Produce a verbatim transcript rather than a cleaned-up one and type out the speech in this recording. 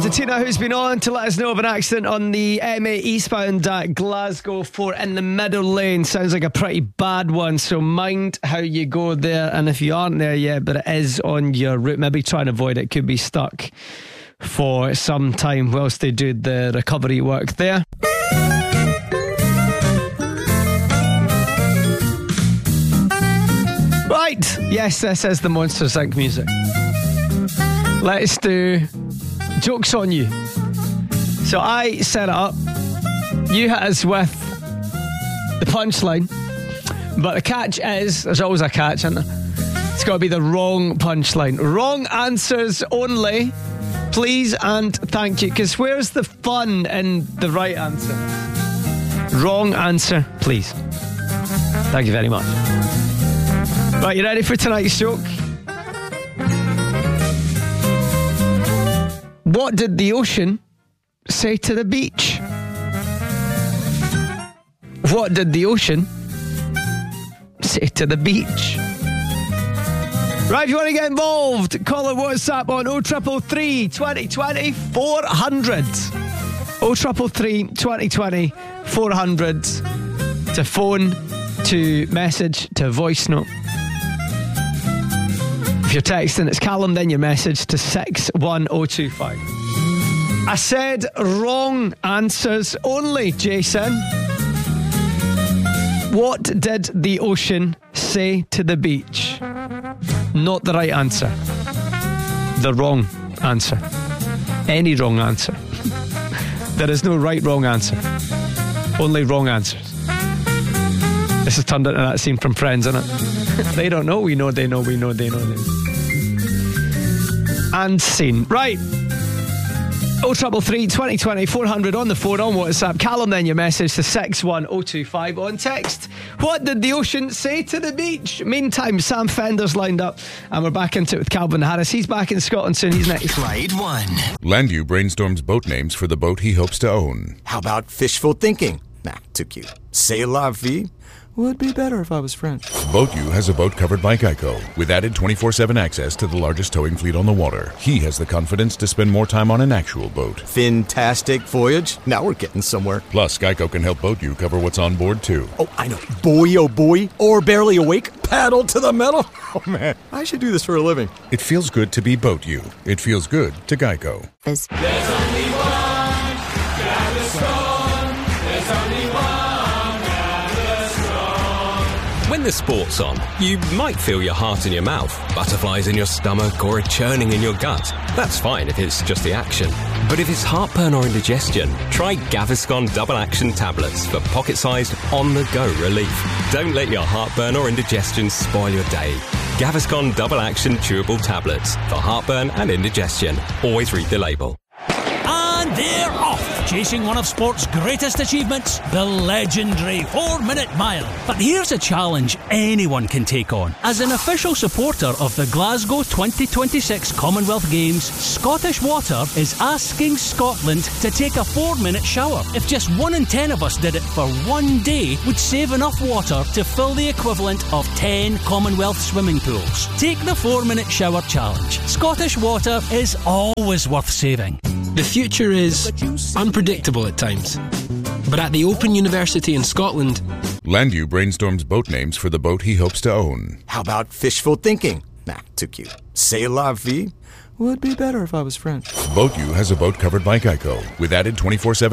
to Tina, who's been on to let us know of an accident on the M eight eastbound at Glasgow four in the middle lane. Sounds like a pretty bad one, so mind how you go there. And if you aren't there yet, but it is on your route, maybe try and avoid it. Could be stuck for some time whilst they do the recovery work there. Right, yes, this is the Monsters Incorporated music. Let's do Joke's on You. So I set it up, you hit us with the punchline, but the catch is, there's always a catch, isn't there? It's got to be the wrong punchline. Wrong answers only, please and thank you, because where's the fun in the right answer? Wrong answer, please. Thank you very much. Right, you ready for tonight's joke? What did the ocean say to the beach? What did the ocean say to the beach? Right, if you want to get involved, call or WhatsApp on oh triple three, twenty twenty, four hundred. oh triple three, twenty twenty, four hundred. To phone, to message, to voice note. If you're texting, it's Callum, then your message to six one oh two five. I said wrong answers only, Jason. What did the ocean say to the beach? Not the right answer. The wrong answer. Any wrong answer. There is no right, wrong answer. Only wrong answers. This has turned into that scene from Friends, isn't it? They don't know, we know, they know, we know, they know, they know. And scene. Right. oh triple three, twenty twenty, four hundred on the phone, on WhatsApp. Callum, then your message to six one oh two five on text. What did the ocean say to the beach? Meantime, Sam Fender's lined up and we're back into it with Calvin Harris. He's back in Scotland soon. He's next. Clyde one. Landu brainstorms boat names for the boat he hopes to own. How about fishful thinking? Nah, too cute. C'est la vie. Would be better if I was French. BoatU has a boat covered by Geico with added twenty-four seven access to the largest towing fleet on the water. He has the confidence to spend more time on an actual boat. Fantastic voyage. Now we're getting somewhere. Plus, Geico can help BoatU cover what's on board, too. Oh, I know. Boy, oh boy. Or barely awake. Paddle to the metal. Oh, man. I should do this for a living. It feels good to be BoatU. It feels good to Geico. There's only one Gaviscon. There's only one. When the sport's on, you might feel your heart in your mouth, butterflies in your stomach, or a churning in your gut. That's fine if it's just the action. But if it's heartburn or indigestion, try Gaviscon Double Action Tablets for pocket-sized, on-the-go relief. Don't let your heartburn or indigestion spoil your day. Gaviscon Double Action Chewable Tablets for heartburn and indigestion. Always read the label. And they're off, chasing one of sport's greatest achievements, the legendary four-minute mile. But here's a challenge anyone can take on. As an official supporter of the Glasgow twenty twenty-six Commonwealth Games, Scottish Water is asking Scotland to take a four-minute shower. If just one in ten of us did it for one day, we'd save enough water to fill the equivalent of ten Commonwealth swimming pools. Take the four-minute shower challenge. Scottish Water is always worth saving. The future is unpredictable at times, but at the Open University in Scotland, Landu brainstorms boat names for the boat he hopes to own. How about fishful thinking? Nah, too cute. C'est la vie. Would be better if I was French. BoatU has a boat covered by Geico with added twenty-four seven